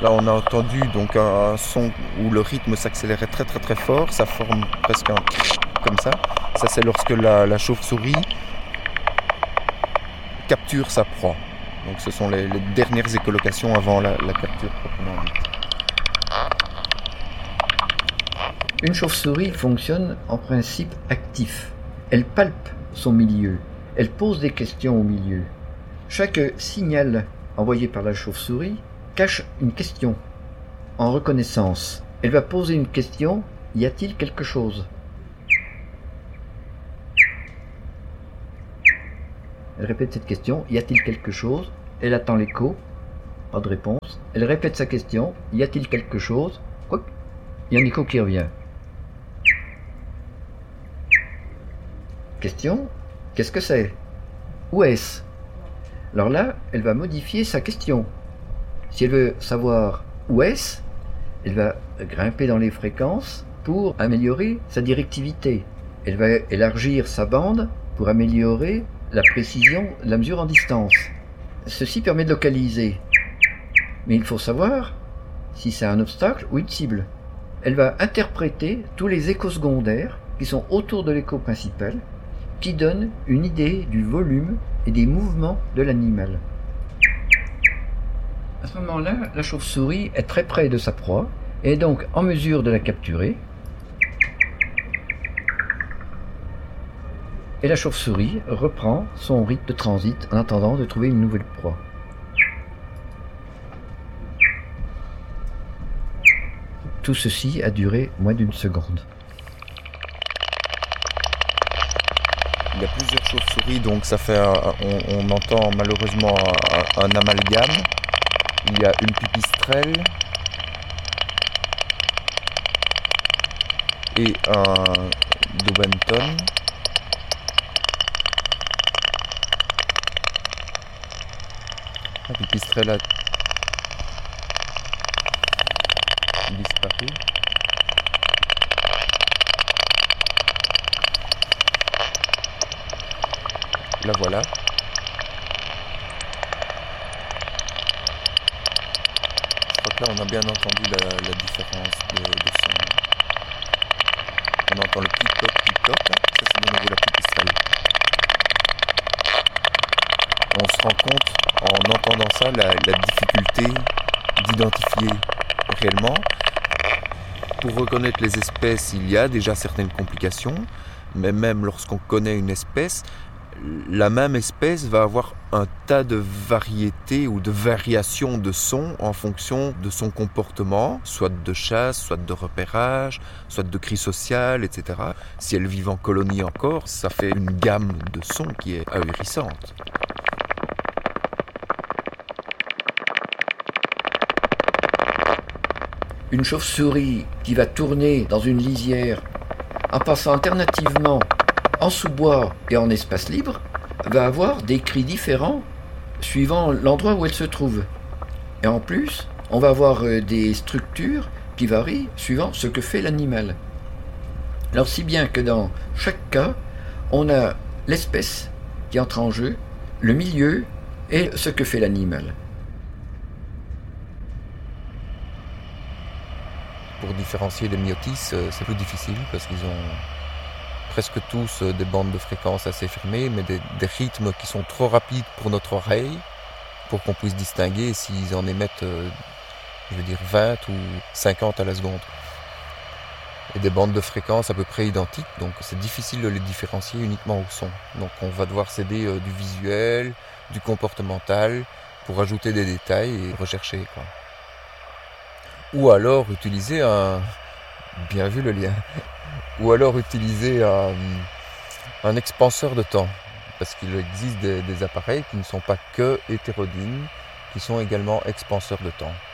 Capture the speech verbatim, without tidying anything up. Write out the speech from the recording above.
Là, on a entendu donc un son où le rythme s'accélérait très très très fort. Ça forme presque un comme ça. Ça, c'est lorsque la, la chauve-souris capture sa proie. Donc, ce sont les, les dernières écholocations avant la, la capture proprement dite. Une chauve-souris fonctionne en principe actif. Elle palpe son milieu. Elle pose des questions au milieu. Chaque signal envoyé par la chauve-souris cache une question. En reconnaissance, elle va poser une question. Y a-t-il quelque chose ? Elle répète cette question. Y a-t-il quelque chose ? Elle attend l'écho. Pas de réponse. Elle répète sa question. Y a-t-il quelque chose ? Quoi ? Il y a un écho qui revient. Question. Qu'est-ce que c'est ? Où est-ce ? Alors là, elle va modifier sa question. Si elle veut savoir où est-ce, elle va grimper dans les fréquences pour améliorer sa directivité. Elle va élargir sa bande pour améliorer la précision de la mesure en distance. Ceci permet de localiser. Mais il faut savoir si c'est un obstacle ou une cible. Elle va interpréter tous les échos secondaires qui sont autour de l'écho principal, qui donnent une idée du volume et des mouvements de l'animal. À ce moment-là, la chauve-souris est très près de sa proie et est donc en mesure de la capturer. Et la chauve-souris reprend son rythme de transit en attendant de trouver une nouvelle proie. Tout ceci a duré moins d'une seconde. Il y a plusieurs chauves-souris, donc ça fait un, on, on entend malheureusement un, un amalgame. Il y a une pipistrelle et un Daubenton. La pipistrelle a disparu. La voilà. Je crois que là on a bien entendu la, la différence de, de son. On entend le clic-cloc, clic-cloc, ça c'est de nouveau la pipistrelle. On se rend compte en entendant ça la, la difficulté d'identifier réellement. Pour reconnaître les espèces, il y a déjà certaines complications, mais même lorsqu'on connaît une espèce, la même espèce va avoir un tas de variétés ou de variations de sons en fonction de son comportement, soit de chasse, soit de repérage, soit de cri social, et cetera. Si elle vit en colonie encore, ça fait une gamme de sons qui est ahurissante. Une chauve-souris qui va tourner dans une lisière en passant alternativement en sous-bois et en espace libre, va avoir des cris différents suivant l'endroit où elle se trouve. Et en plus, on va avoir des structures qui varient suivant ce que fait l'animal. Alors si bien que dans chaque cas, on a l'espèce qui entre en jeu, le milieu et ce que fait l'animal. Pour différencier les myotis, c'est plus difficile parce qu'ils ont presque tous des bandes de fréquences assez fermées, mais des, des rythmes qui sont trop rapides pour notre oreille, pour qu'on puisse distinguer s'ils en émettent, euh, je veux dire, vingt ou cinquante à la seconde. Et des bandes de fréquences à peu près identiques, donc c'est difficile de les différencier uniquement au son. Donc on va devoir s'aider euh, du visuel, du comportemental, pour ajouter des détails et rechercher, quoi. Ou alors utiliser un... Bien vu le lien. Ou alors utiliser un, un expanseur de temps. Parce qu'il existe des, des appareils qui ne sont pas que hétérodynes, qui sont également expanseurs de temps.